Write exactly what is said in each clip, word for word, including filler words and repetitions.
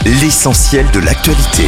l'essentiel de l'actualité.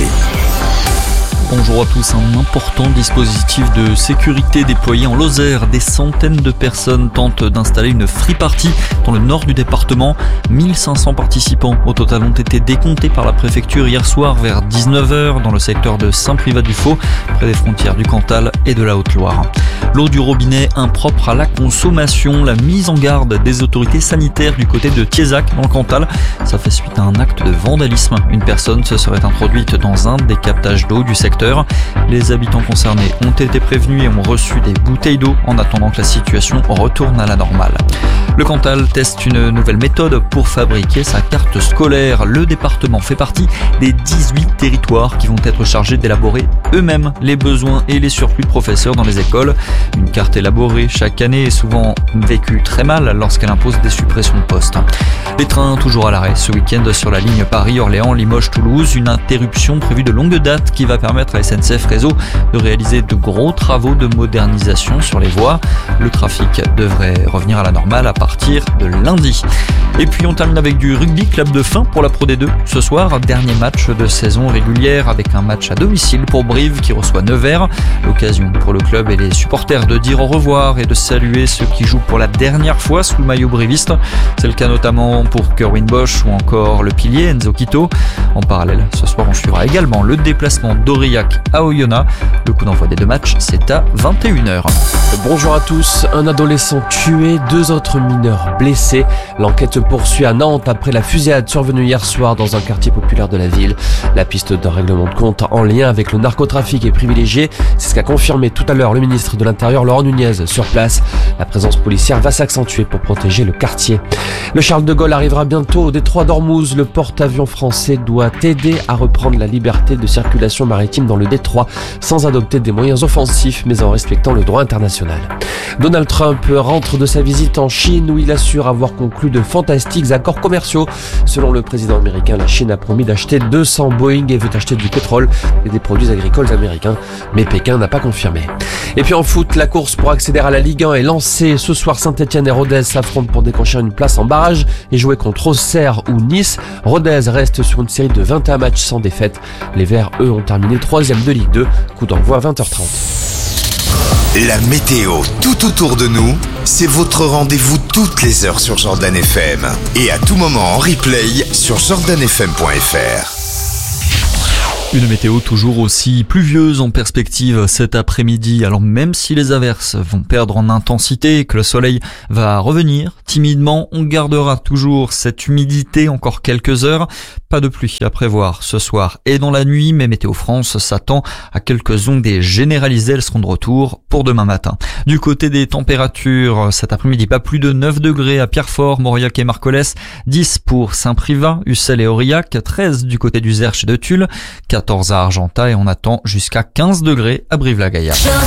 Bonjour à tous, un important dispositif de sécurité déployé en Lozère. Des centaines de personnes tentent d'installer une free party dans le nord du département. mille cinq cents participants au total ont été décomptés par la préfecture hier soir vers dix-neuf heures dans le secteur de Saint-Privat-du-Faux, près des frontières du Cantal et de la Haute-Loire. L'eau du robinet impropre à la consommation, la mise en garde des autorités sanitaires du côté de Thiézac dans le Cantal. Ça fait suite à un acte de vandalisme. Une personne se serait introduite dans un des captages d'eau du secteur. Les habitants concernés ont été prévenus et ont reçu des bouteilles d'eau en attendant que la situation retourne à la normale. Le Cantal teste une nouvelle méthode pour fabriquer sa carte scolaire. Le département fait partie des dix-huit territoires qui vont être chargés d'élaborer eux-mêmes les besoins et les surplus de professeurs dans les écoles. Une carte élaborée chaque année est souvent vécue très mal lorsqu'elle impose des suppressions de postes. Les trains toujours à l'arrêt ce week-end sur la ligne Paris-Orléans-Limoges-Toulouse. Une interruption prévue de longue date qui va permettre à S N C F Réseau de réaliser de gros travaux de modernisation sur les voies. Le trafic devrait revenir à la normale à partir de lundi. Et puis on termine avec du rugby, club de fin pour la Pro D deux. Ce soir, dernier match de saison régulière avec un match à domicile pour Brive qui reçoit Nevers. L'occasion pour le club et les supporters de dire au revoir et de saluer ceux qui jouent pour la dernière fois sous le maillot briviste. C'est le cas notamment pour Kerwin Bosch ou encore le pilier Enzo Quito. En parallèle, ce soir on suivra également le déplacement d'Aurillac à Oyonnax. Le coup d'envoi des deux matchs, c'est à vingt et une heures. Bonjour à tous. Un adolescent tué, deux autres mineurs blessés. L'enquête poursuit à Nantes après la fusillade survenue hier soir dans un quartier populaire de la ville. La piste d'un règlement de compte en lien avec le narcotrafic est privilégiée. C'est ce qu'a confirmé tout à l'heure le ministre de l'Intérieur Laurent Nunez sur place. La présence policière va s'accentuer pour protéger le quartier. Le Charles de Gaulle arrivera bientôt au détroit d'Ormuz. Le porte-avions français doit aider à reprendre la liberté de circulation maritime dans le détroit sans adopter des moyens offensifs mais en respectant le droit international. Donald Trump rentre de sa visite en Chine où il assure avoir conclu de fantastiques accords commerciaux. Selon le président américain, la Chine a promis d'acheter deux cents Boeing et veut acheter du pétrole et des produits agricoles américains, mais Pékin n'a pas confirmé. Et puis en foot, la course pour accéder à la Ligue un est lancée. Ce soir, Saint-Etienne et Rodez s'affrontent pour décrocher une place en barrage et jouer contre Auxerre ou Nice. Rodez reste sur une série de vingt et un matchs sans défaite. Les Verts, eux, ont terminé troisième de Ligue deux. Coup d'envoi à vingt heures trente. La météo tout autour de nous, c'est votre rendez-vous toutes les heures sur Jordan F M. Et à tout moment en replay sur jordan f m point f r. Une météo toujours aussi pluvieuse en perspective cet après-midi. Alors même si les averses vont perdre en intensité et que le soleil va revenir timidement, on gardera toujours cette humidité encore quelques heures. Pas de pluie à prévoir ce soir et dans la nuit, mais Météo France s'attend à quelques ondées généralisées. Elles seront de retour pour demain matin. Du côté des températures, cet après-midi, pas plus de neuf degrés à Pierrefort, Mauriac et Marcollès, dix pour Saint-Privat, Ussel et Aurillac, treize du côté du Zerche et de Tulle, quatorze à Argentat et on attend jusqu'à quinze degrés à Brive-la-Gaillarde.